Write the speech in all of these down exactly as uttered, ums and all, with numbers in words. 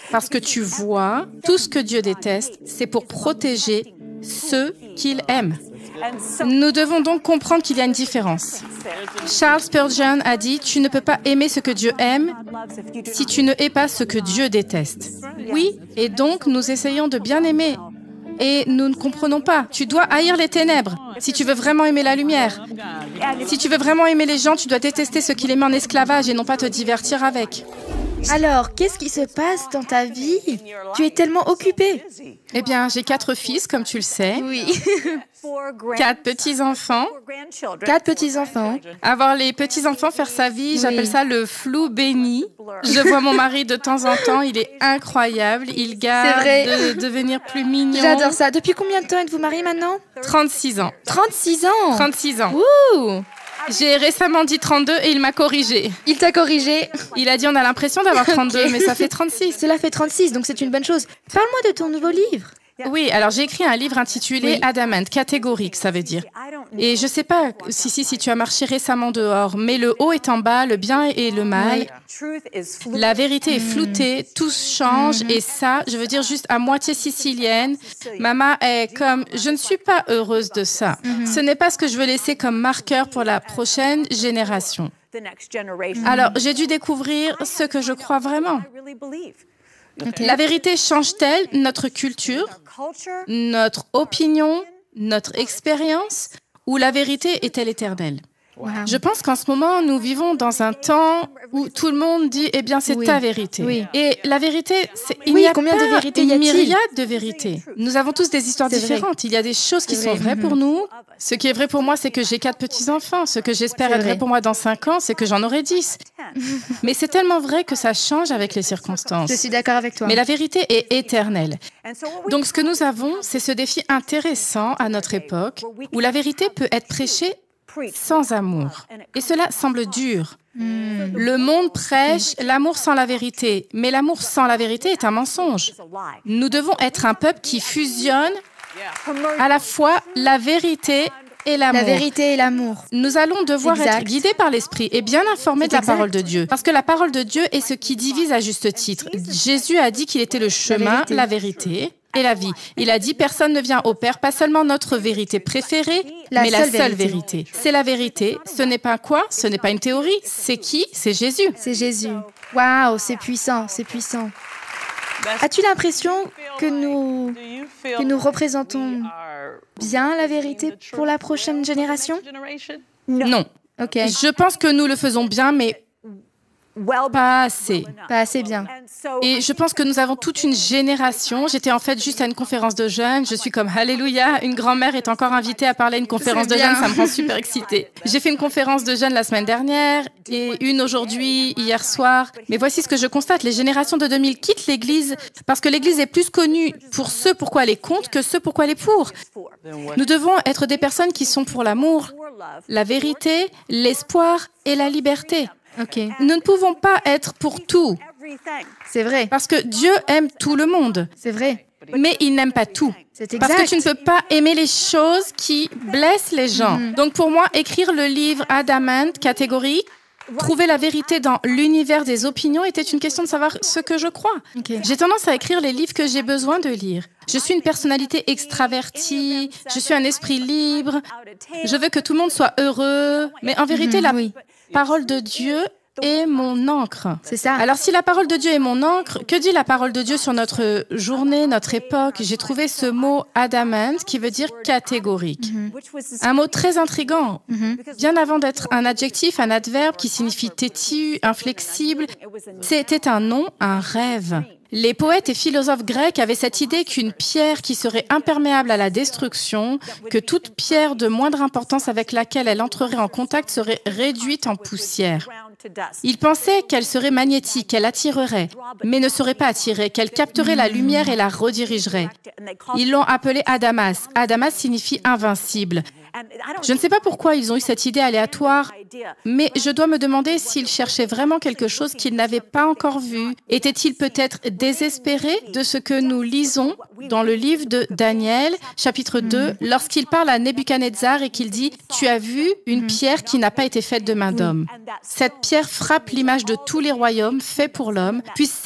Parce que tu vois, tout ce que Dieu déteste, c'est pour protéger ceux qu'il aime. Nous devons donc comprendre qu'il y a une différence. Charles Spurgeon a dit « Tu ne peux pas aimer ce que Dieu aime si tu ne hais pas ce que Dieu déteste. » Oui, et donc nous essayons de bien aimer. Et nous ne comprenons pas. Tu dois haïr les ténèbres si tu veux vraiment aimer la lumière. Si tu veux vraiment aimer les gens, tu dois détester ceux qui les mettent en esclavage et non pas te divertir avec. Alors, qu'est-ce qui se passe dans ta vie? Tu es tellement occupée. Eh bien, j'ai quatre fils, comme tu le sais. Oui. Quatre petits-enfants. Quatre petits-enfants. Avoir les petits-enfants faire sa vie, Oui. j'appelle ça le flou béni. Je vois mon mari de temps en temps, il est incroyable. Il garde vrai. de devenir plus mignon. J'adore ça. Depuis combien de temps êtes-vous mariés maintenant? trente-six ans. trente-six ans. trente-six ans. Ouh. J'ai récemment dit trente-deux et il m'a corrigé. Il t'a corrigé. Il a dit on a l'impression d'avoir trente-deux, Ok. mais ça fait trente-six. Cela fait trente-six, donc c'est une bonne chose. Parle-moi de ton nouveau livre. Oui, alors j'ai écrit un livre intitulé Oui. Adamant, catégorique, ça veut dire. Et je sais pas si, si, si tu as marché récemment dehors, mais le haut est en bas, le bien et le mal. La vérité est floutée, tout change, et ça, je veux dire juste à moitié sicilienne, maman est comme, je ne suis pas heureuse de ça. Ce n'est pas ce que je veux laisser comme marqueur pour la prochaine génération. Alors, j'ai dû découvrir ce que je crois vraiment. Ok. La vérité change-t-elle notre culture, notre opinion, notre expérience, ou la vérité est-elle éternelle? Wow. Je pense qu'en ce moment, nous vivons dans un temps où tout le monde dit « Eh bien, c'est Oui. ta vérité Oui. ». Et la vérité, c'est, il Oui, n'y a combien pas de vérités une y a-t-il? myriade de vérités. Nous avons tous des histoires C'est vrai. différentes. Il y a des choses qui C'est sont vrai. vraies pour nous. Ce qui est vrai pour moi, c'est que j'ai quatre petits-enfants. Ce que j'espère C'est être vrai. vrai pour moi dans cinq ans, c'est que j'en aurai dix. Mais c'est tellement vrai que ça change avec les circonstances. Je suis d'accord avec toi. Mais la vérité est éternelle. Donc ce que nous avons, c'est ce défi intéressant à notre époque, où la vérité peut être prêchée sans amour. Et cela semble dur. Hmm. Le monde prêche l'amour sans la vérité, mais l'amour sans la vérité est un mensonge. Nous devons être un peuple qui fusionne à la fois la vérité et l'amour. La vérité et l'amour. Nous allons devoir Exact. être guidés par l'Esprit et bien informés de la exact. parole de Dieu. Parce que la parole de Dieu est ce qui divise à juste titre. Jésus a dit qu'il était le chemin, vérité. la vérité et la vie. Il a dit, personne ne vient au Père, pas seulement notre vérité préférée, La mais la seule seule vérité. vérité. C'est la vérité. Ce n'est pas quoi? Ce n'est pas une théorie. C'est qui? C'est Jésus. C'est Jésus. Waouh, c'est puissant, c'est puissant. As-tu l'impression que nous, que nous représentons bien la vérité pour la prochaine génération? Non. Ok, Je pense que nous le faisons bien, mais pas assez. pas assez bien. Et je pense que nous avons toute une génération. J'étais en fait juste à une conférence de jeunes. Je suis comme Alléluia. Une grand-mère est encore invitée à parler à une conférence C'est de jeunes. bien. Ça me rend super excitée. J'ai fait une conférence de jeunes la semaine dernière et une aujourd'hui, hier soir. Mais voici ce que je constate. Les générations de deux mille quittent l'Église parce que l'Église est plus connue pour ce pourquoi elle est contre que ce pourquoi elle est pour. Nous devons être des personnes qui sont pour l'amour, la vérité, l'espoir et la liberté. Ok, Nous ne pouvons pas être pour tout. c'est vrai, Parce que Dieu aime tout le monde, c'est vrai. mais il n'aime pas tout. C'est exact. Parce que tu ne peux pas aimer les choses qui blessent les gens. Donc pour moi, écrire le livre Adamant, catégorique, trouver la vérité dans l'univers des opinions était une question de savoir ce que je crois. Ok. J'ai tendance à écrire les livres que j'ai besoin de lire. Je suis une personnalité extravertie, je suis un esprit libre, je veux que tout le monde soit heureux, mais en vérité, Mhm, la oui. parole de Dieu est mon encre. C'est ça. Alors si la parole de Dieu est mon encre, que dit la parole de Dieu sur notre journée, notre époque? J'ai trouvé ce mot adamant qui veut dire catégorique. Un mot très intriguant. Bien avant d'être un adjectif, un adverbe qui signifie têtu, inflexible, c'était un nom, un rêve. Les poètes et philosophes grecs avaient cette idée qu'une pierre qui serait imperméable à la destruction, que toute pierre de moindre importance avec laquelle elle entrerait en contact serait réduite en poussière. Ils pensaient qu'elle serait magnétique, qu'elle attirerait, mais ne serait pas attirée, qu'elle capterait la lumière et la redirigerait. Ils l'ont appelée Adamas. Adamas signifie invincible. Je ne sais pas pourquoi ils ont eu cette idée aléatoire, mais je dois me demander s'ils cherchaient vraiment quelque chose qu'ils n'avaient pas encore vu. Étaient-ils peut-être désespérés de ce que nous lisons dans le livre de Daniel, chapitre deux, lorsqu'il parle à Nebuchadnezzar et qu'il dit « Tu as vu une pierre qui n'a pas été faite de main d'homme. Cette pierre frappe l'image de tous les royaumes faits pour l'homme, puisse cette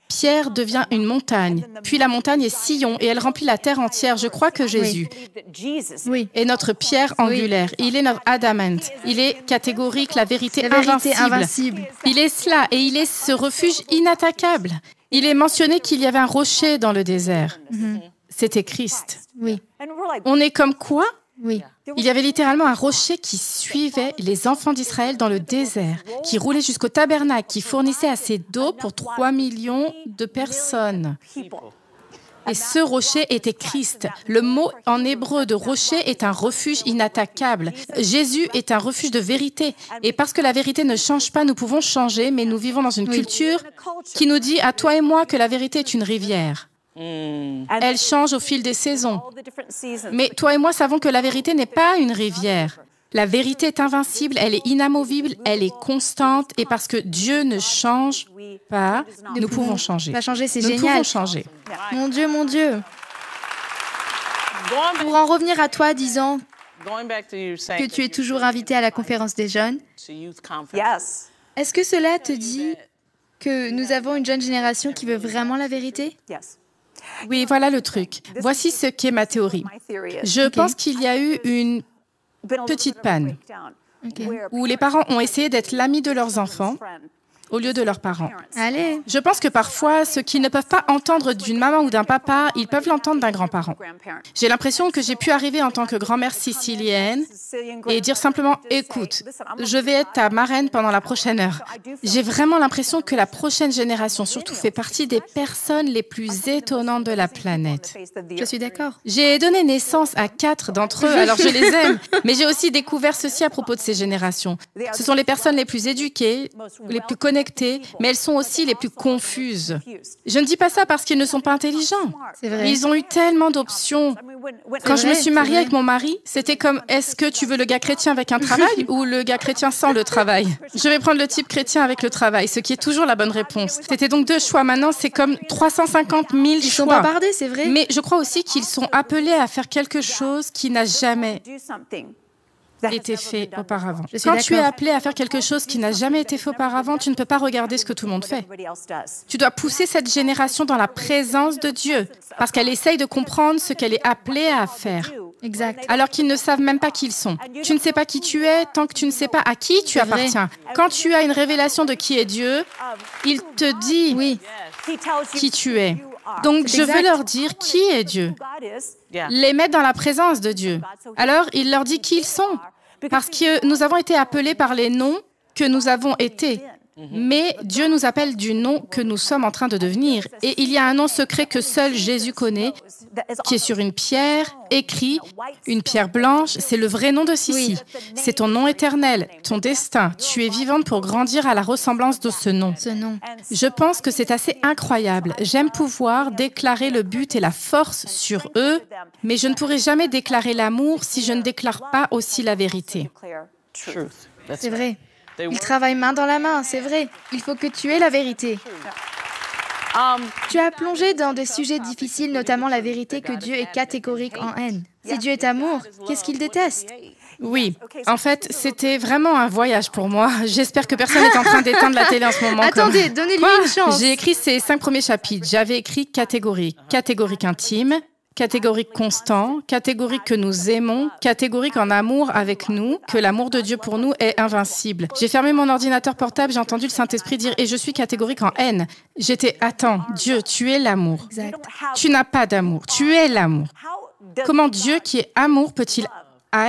Pierre devient une montagne, puis la montagne est sillon et elle remplit la terre entière. Je crois que Jésus oui. est notre pierre angulaire. Oui. Il est notre adamant. Il est catégorique, la vérité, la vérité invincible. invincible. Il est cela et il est ce refuge inattaquable. Il est mentionné qu'il y avait un rocher dans le désert. Mm-hmm. C'était Christ. Oui. On est comme quoi? Oui. Il y avait littéralement un rocher qui suivait les enfants d'Israël dans le désert, qui roulait jusqu'au tabernacle, qui fournissait assez d'eau pour trois millions de personnes. Et ce rocher était Christ. Le mot en hébreu de rocher est un refuge inattaquable. Jésus est un refuge de vérité. Et parce que la vérité ne change pas, nous pouvons changer, mais nous vivons dans une Oui. culture qui nous dit à toi et moi que la vérité est une rivière. Elle change au fil des saisons. Mais toi et moi savons que la vérité n'est pas une rivière. La vérité est invincible, elle est inamovible, elle est constante. Et parce que Dieu ne change pas, nous, nous pouvons changer. Pas changer, c'est nous génial. pouvons changer. Mon Dieu, mon Dieu. Pour en revenir à toi, disant que tu es toujours invité à la conférence des jeunes, est-ce que cela te dit que nous avons une jeune génération qui veut vraiment la vérité? Oui, voilà le truc. Voici ce qu'est ma théorie. Je Ok. pense qu'il y a eu une petite panne Okay. où les parents ont essayé d'être l'ami de leurs enfants au lieu de leurs parents. Allez. Je pense que parfois, ce qu'ils ne peuvent pas entendre d'une maman ou d'un papa, ils peuvent l'entendre d'un grand-parent. J'ai l'impression que j'ai pu arriver en tant que grand-mère sicilienne et dire simplement « Écoute, je vais être ta marraine pendant la prochaine heure ». J'ai vraiment l'impression que la prochaine génération surtout fait partie des personnes les plus étonnantes de la planète. Je suis d'accord. J'ai donné naissance à quatre d'entre eux, alors je les aime, mais j'ai aussi découvert ceci à propos de ces générations. Ce sont les personnes les plus éduquées, les plus connectées, mais elles sont aussi les plus confuses. Je ne dis pas ça parce qu'ils ne sont pas intelligents. C'est vrai. Ils ont eu tellement d'options. Quand je vrai, me suis c'est mariée vrai. avec mon mari, c'était comme « Est-ce que tu veux le gars chrétien avec un travail ou le gars chrétien sans le travail ?» Je vais prendre le type chrétien avec le travail, ce qui est toujours la bonne réponse. C'était donc deux choix. Maintenant, c'est comme trois cent cinquante mille Ils sont choix. bombardés, c'est vrai. Mais je crois aussi qu'ils sont appelés à faire quelque chose qui n'a jamais été fait auparavant. Je suis Quand tu es d'accord. appelé à faire quelque chose qui n'a jamais été fait auparavant, tu ne peux pas regarder ce que tout le monde fait. Tu dois pousser cette génération dans la présence de Dieu, parce qu'elle essaye de comprendre ce qu'elle est appelée à faire, Exact. alors qu'ils ne savent même pas qui ils sont. Tu ne sais pas qui tu es tant que tu ne sais pas à qui tu C'est vrai. appartiens. Quand tu as une révélation de qui est Dieu, il te dit Oui. qui tu es. Donc, C'est je veux exact. leur dire qui est Dieu, les mettre dans la présence de Dieu. Alors, il leur dit qui ils sont, parce que nous avons été appelés par les noms que nous avons été. Mais Dieu nous appelle du nom que nous sommes en train de devenir. Et il y a un nom secret que seul Jésus connaît, qui est sur une pierre, écrit, une pierre blanche. C'est le vrai nom de Sissi. C'est ton nom éternel, ton destin. Tu es vivante pour grandir à la ressemblance de ce nom. Ce nom. Je pense que c'est assez incroyable. J'aime pouvoir déclarer le but et la force sur eux, mais je ne pourrai jamais déclarer l'amour si je ne déclare pas aussi la vérité. C'est vrai. Ils travaillent main dans la main, c'est vrai. Il faut que tu aies la vérité. Tu as plongé dans des sujets difficiles, notamment la vérité que Dieu est catégorique en haine. Si Dieu est amour, qu'est-ce qu'il déteste? Oui, en fait, c'était vraiment un voyage pour moi. J'espère que personne n'est en train d'éteindre la télé en ce moment. Attendez, comme... donnez-lui Quoi? une chance. J'ai écrit ces cinq premiers chapitres. J'avais écrit catégorique, catégorique intime, catégorique constant, catégorique que nous aimons, catégorique en amour avec nous, que l'amour de Dieu pour nous est invincible. J'ai fermé mon ordinateur portable, j'ai entendu le Saint-Esprit dire « et je suis catégorique en haine ». J'étais « attends, Dieu, tu es l'amour. Exact. Tu n'as pas d'amour, tu es l'amour. Comment Dieu qui est amour peut-il haïr ?»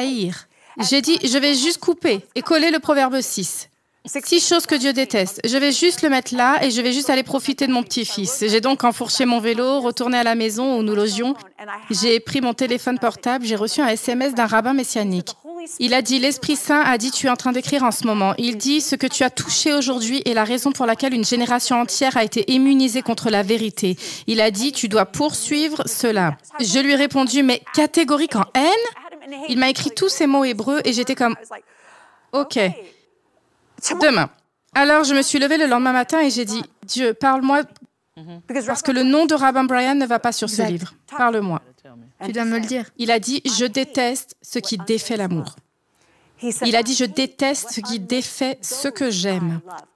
J'ai dit « je vais juste couper et coller le proverbe six ». Six choses que Dieu déteste. Je vais juste le mettre là et je vais juste aller profiter de mon petit-fils. J'ai donc enfourché mon vélo, retourné à la maison où nous logions. J'ai pris mon téléphone portable, j'ai reçu un S M S d'un rabbin messianique. Il a dit, l'Esprit Saint a dit, tu es en train d'écrire en ce moment. Il dit, ce que tu as touché aujourd'hui est la raison pour laquelle une génération entière a été immunisée contre la vérité. Il a dit, tu dois poursuivre cela. Je lui ai répondu, mais catégorique en haine? Il m'a écrit tous ces mots hébreux et j'étais comme, ok. Demain. Alors, je me suis levée le lendemain matin et j'ai dit, Dieu, parle-moi, parce que le nom de Rabbin Brian ne va pas sur ce Exact. livre. Parle-moi. Tu dois me le dire. Il a dit, je déteste ce qui défait l'amour. Il a dit, je déteste ce qui défait ce que j'aime.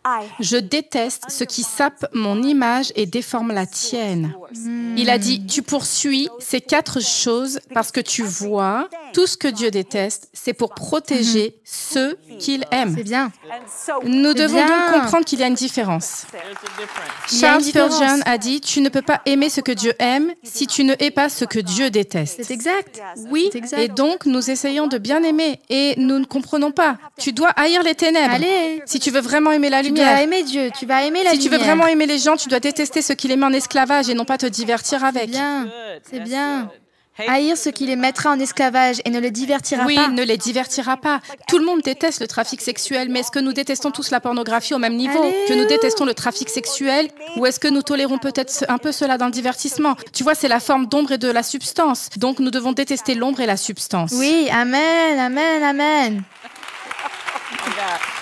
Je déteste ce qui sape mon image et déforme la tienne. Mm. Il a dit, tu poursuis ces quatre choses parce que tu vois, tout ce que Dieu déteste, c'est pour protéger mm. ceux qu'il aime. C'est bien. Nous devons bien. donc comprendre qu'il y a une différence. Charles Spurgeon a dit, tu ne peux pas aimer ce que Dieu aime si tu ne hais pas ce que Dieu déteste. C'est exact. Oui, c'est exact. Et donc nous essayons de bien aimer et nous ne comprenons pas. Tu dois haïr les ténèbres. Allez. Si tu veux vraiment aimer la lumière. Tu dois aimer Dieu, tu vas aimer la si lumière. Si tu veux vraiment aimer les gens, tu dois détester ce qui les met en esclavage et non pas te divertir avec. C'est bien, c'est bien. Haïr ce qui les mettra en esclavage et ne les divertira oui, pas. Oui, ne les divertira pas. Tout le monde déteste le trafic sexuel, mais est-ce que nous détestons tous la pornographie au même niveau? Allez. Que nous détestons le trafic sexuel? Ou est-ce que nous tolérons peut-être un peu cela dans le divertissement? Tu vois, c'est la forme d'ombre et de la substance. Donc nous devons détester l'ombre et la substance. Oui, amen, amen, amen.